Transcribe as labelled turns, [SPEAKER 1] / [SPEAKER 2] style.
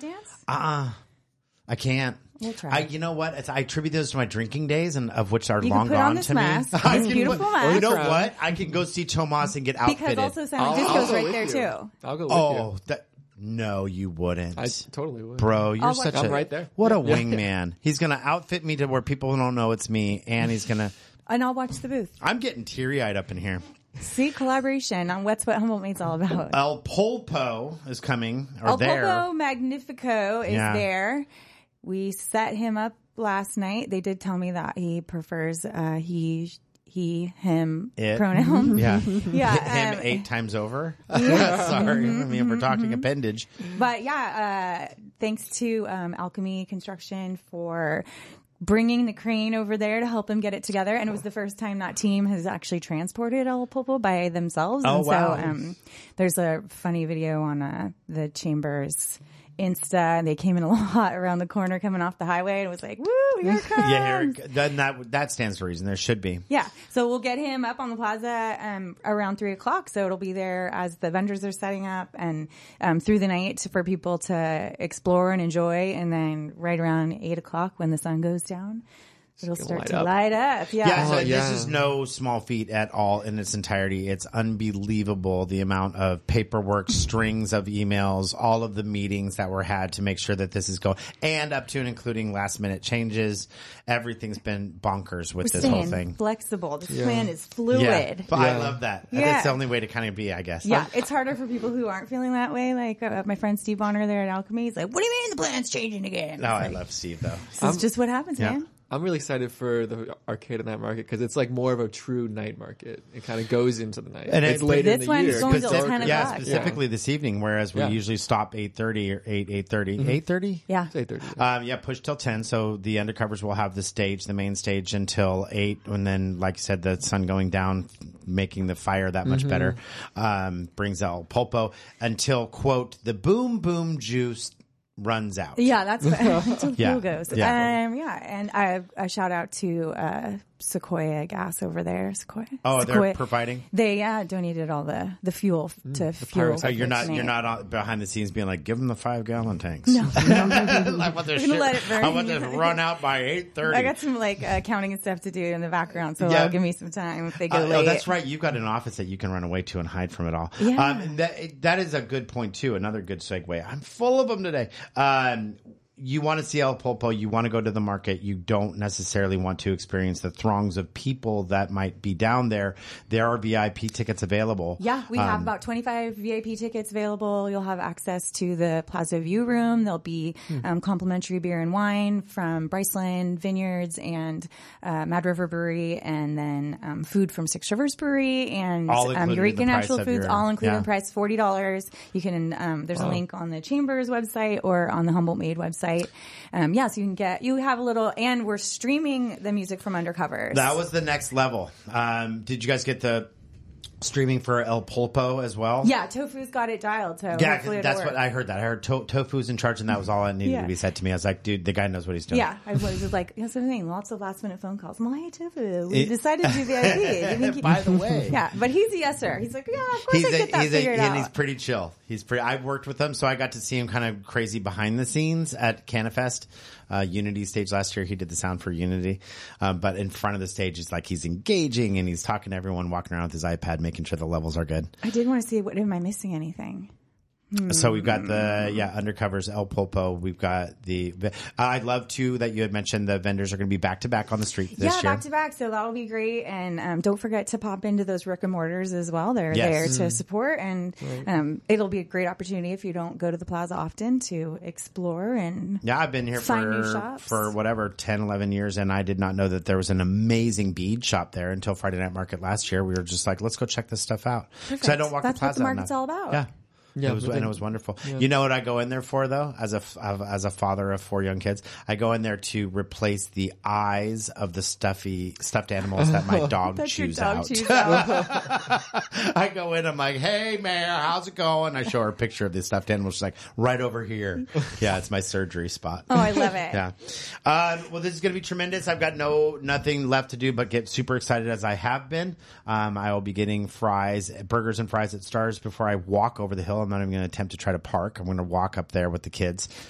[SPEAKER 1] dance?
[SPEAKER 2] I can't.
[SPEAKER 1] We'll try.
[SPEAKER 2] You know what? I attribute those to my drinking days, and of which are
[SPEAKER 1] You
[SPEAKER 2] long
[SPEAKER 1] can put
[SPEAKER 2] gone
[SPEAKER 1] on this
[SPEAKER 2] to
[SPEAKER 1] mask.
[SPEAKER 2] me.
[SPEAKER 1] This beautiful mask.
[SPEAKER 2] You know what? I can go see Tomas and get outfitted.
[SPEAKER 1] Because also San Francisco's right there too.
[SPEAKER 3] I'll go with you.
[SPEAKER 2] No, you wouldn't.
[SPEAKER 3] I totally would.
[SPEAKER 2] Bro, you're such
[SPEAKER 3] I'm right there.
[SPEAKER 2] What a wingman. He's going to outfit me to where people don't know it's me, and he's going to...
[SPEAKER 1] And I'll watch the booth.
[SPEAKER 2] I'm getting teary-eyed up in here.
[SPEAKER 1] See, collaboration on what's what Humboldt Made's all about.
[SPEAKER 2] El Pulpo is coming, or
[SPEAKER 1] El
[SPEAKER 2] there.
[SPEAKER 1] Pulpo Magnifico is there. We set him up last night. They did tell me that he prefers he, him pronoun.
[SPEAKER 2] Yeah.
[SPEAKER 1] Yeah.
[SPEAKER 2] Him 8 times over. Sorry. I mean, we're talking appendage.
[SPEAKER 1] But yeah, thanks to Alchemy Construction for bringing the crane over there to help them get it together. And it was the first time that team has actually transported El Pulpo by themselves.
[SPEAKER 2] Oh,
[SPEAKER 1] and
[SPEAKER 2] wow.
[SPEAKER 1] So there's a funny video on the Chambers Insta, and they came in a lot around the corner coming off the highway, and it was like, woo, here it comes.
[SPEAKER 2] Yeah, that stands to reason. There should be.
[SPEAKER 1] Yeah. So we'll get him up on the plaza around 3:00. So it'll be there as the vendors are setting up and through the night for people to explore and enjoy. And then right around 8:00 when the sun goes down, it'll start to light up. Yeah.
[SPEAKER 2] This is no small feat at all in its entirety. It's unbelievable the amount of paperwork, strings of emails, all of the meetings that were had to make sure that this is going, and up to and including last minute changes. Everything's been bonkers with this whole thing.
[SPEAKER 1] Flexible. This plan is fluid.
[SPEAKER 2] Yeah, but I love that. That's the only way to kind of be, I guess.
[SPEAKER 1] Yeah, it's harder for people who aren't feeling that way. Like my friend Steve Bonner there at Alchemy, he's like, "What do you mean the plan's changing again?"
[SPEAKER 2] No, I love Steve though.
[SPEAKER 1] This is just what happens, man.
[SPEAKER 3] I'm really excited for the arcade and night market because it's like more of a true night market. It kind of goes into the night. And
[SPEAKER 2] it's
[SPEAKER 3] later in the year.
[SPEAKER 1] This one's going till 10 o'clock.
[SPEAKER 2] Yeah, specifically this evening, whereas we usually stop 8:30 or 8:30. 8:30?
[SPEAKER 1] Yeah.
[SPEAKER 3] 8:30.
[SPEAKER 2] Push till 10. So the undercovers will have the main stage until 8. And then, like you said, the sun going down, making the fire that much better, brings El Pulpo until, quote, the boom boom juice runs out.
[SPEAKER 1] Yeah, that's what until fuel goes.
[SPEAKER 2] Yeah.
[SPEAKER 1] And a shout out to Sequoia Gas over there. Sequoia.
[SPEAKER 2] Oh, they're providing?
[SPEAKER 1] They donated all the fuel to fuel.
[SPEAKER 2] So you're not behind the scenes being like, give them the 5-gallon tanks.
[SPEAKER 1] No.
[SPEAKER 2] I want this
[SPEAKER 1] let it burn.
[SPEAKER 2] I want this run out by 8:30.
[SPEAKER 1] I got some accounting and stuff to do in the background, so it'll give me some time if they go late.
[SPEAKER 2] Oh, that's right. You've got an office that you can run away to and hide from it all.
[SPEAKER 1] Yeah.
[SPEAKER 2] That is a good point too. Another good segue. I'm full of them today. You want to see El Pulpo, you want to go to the market, you don't necessarily want to experience the throngs of people that might be down there. There are VIP tickets available.
[SPEAKER 1] Yeah, we have about 25 VIP tickets available. You'll have access to the Plaza View Room. There'll be complimentary beer and wine from Bryceland Vineyards and Mad River Brewery, and then food from Six Rivers Brewery and Eureka Natural Foods, all included price, $40. You can there's a link on the Chambers website or on the Humboldt Made website. So you have a little, and we're streaming the music from Undercovers.
[SPEAKER 2] That was the next level. Did you guys get the streaming for El Pulpo as well?
[SPEAKER 1] Yeah, Tofu's got it dialed. So yeah,
[SPEAKER 2] that's what I heard. I heard Tofu's in charge, and that was all that needed to be said to me. I was like, dude, the guy knows what he's doing.
[SPEAKER 1] Yeah, I was like, that's the thing. Lots of last minute phone calls. I'm like, hey, Tofu, we decided to do VIP.
[SPEAKER 2] By the way,
[SPEAKER 1] yeah, but he's a yes sir. He's like, yeah, of course I get that figured out.
[SPEAKER 2] And he's pretty chill. I've worked with him, so I got to see him kind of crazy behind the scenes at CanaFest. Unity stage last year, he did the sound for Unity. But in front of the stage, it's like he's engaging and he's talking to everyone, walking around with his iPad, making sure the levels are good.
[SPEAKER 1] I did want to see, am I missing anything?
[SPEAKER 2] So we've got the Undercovers, El Pulpo. We've got I'd love to that you had mentioned the vendors are going to be back to back on the street this year.
[SPEAKER 1] Yeah, back to back. So that'll be great. And don't forget to pop into those Rick and Mortars as well. They're there to support, and it'll be a great opportunity if you don't go to the plaza often to explore and
[SPEAKER 2] I've been here for whatever 10, 11 years, and I did not know that there was an amazing bead shop there until Friday Night Market last year. We were just like, let's go check this stuff out because I don't walk the plaza.
[SPEAKER 1] That's what the market's all about.
[SPEAKER 2] Yeah. Yeah, it was wonderful. Yeah. You know what I go in there for though? As a father of 4 young kids, I go in there to replace the eyes of the stuffed animals that my dog chews out. I go in, I'm like, hey Mayor, how's it going? I show her a picture of the stuffed animal. She's like, right over here. Yeah, it's my surgery spot.
[SPEAKER 1] Oh, I love it.
[SPEAKER 2] Yeah. Well, this is going to be tremendous. I've got nothing left to do but get super excited as I have been. I will be getting burgers and fries at Stars before I walk over the hill. I'm not even going to attempt to try to park. I'm going to walk up there with the kids